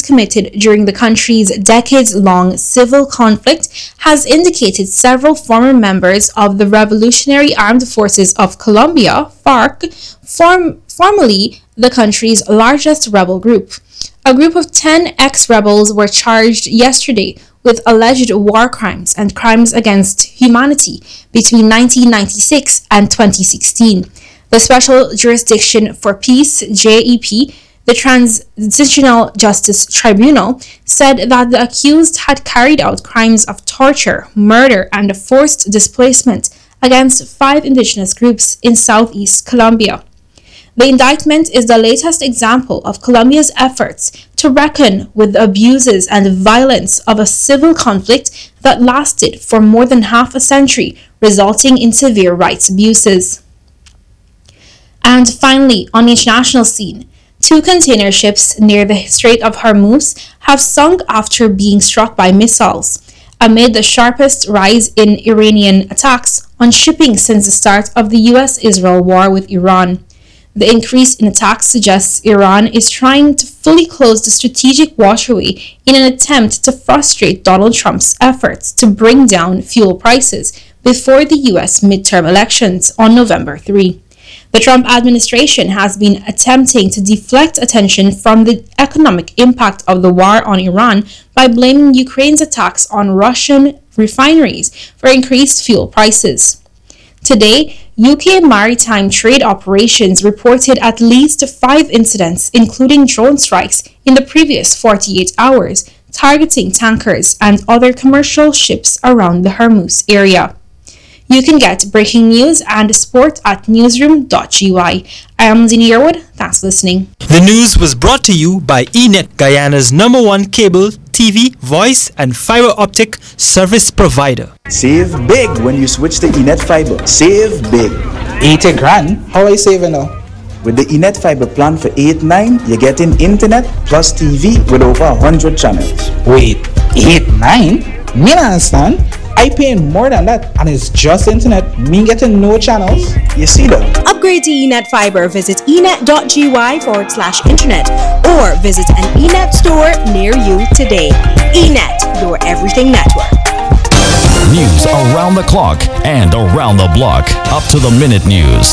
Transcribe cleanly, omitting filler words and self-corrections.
committed during the country's decades-long civil conflict has indicated several former members of the Revolutionary Armed Forces of Colombia, FARC, formerly the country's largest rebel group. A group of 10 ex-rebels were charged yesterday with alleged war crimes and crimes against humanity between 1996 and 2016. The Special Jurisdiction for Peace, JEP, the Transitional Justice Tribunal, said that the accused had carried out crimes of torture, murder, and forced displacement against 5 indigenous groups in southeast Colombia. The indictment is the latest example of Colombia's efforts to reckon with the abuses and violence of a civil conflict that lasted for more than half a century, resulting in severe rights abuses. And finally, on the international scene, 2 container ships near the Strait of Hormuz have sunk after being struck by missiles, amid the sharpest rise in Iranian attacks on shipping since the start of the US-Israel war with Iran. The increase in attacks suggests Iran is trying to fully close the strategic waterway in an attempt to frustrate Donald Trump's efforts to bring down fuel prices before the US midterm elections on November 3. The Trump administration has been attempting to deflect attention from the economic impact of the war on Iran by blaming Ukraine's attacks on Russian refineries for increased fuel prices. Today, UK maritime trade operations reported at least 5 incidents, including drone strikes, in the previous 48 hours, targeting tankers and other commercial ships around the Hormuz area. You can get breaking news and sport at newsroom.gy. I am Zini Yearwood. Thanks for listening. The news was brought to you by eNet, Guyana's #1 cable, TV, voice, and fiber optic service provider. Save big when you switch to eNet Fiber. Save big. 80 grand? How I saving now? With the eNet Fiber plan for 8-9, you're getting internet plus TV with over 100 channels. Wait, 8-9? Me not understand. I paying more than that, and it's just internet. Me getting no channels. You see that? Upgrade to eNet Fiber. Visit enet.gy/internet or visit an eNet store near you today. eNet, your everything network. News around the clock and around the block. Up to the minute news.